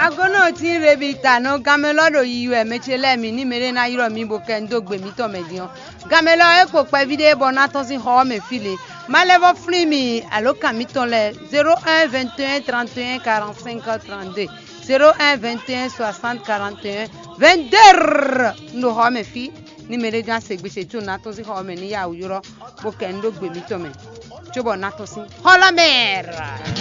Agono ti rebita no gamelo do yiwe mechele mi ni mere na yiro mi bo kendo gbe mi to medion. Gamelo e ko pe video bona to si ho me file. Malevo frimi alo kamiton le 01 21 31 45 32. 01 21 60 41 22 no ho me fi ni mere jan se gbese tu na to si ho me ni ya uyuro bo kendo gbe mi to me. Chobo na to si. Hola mer.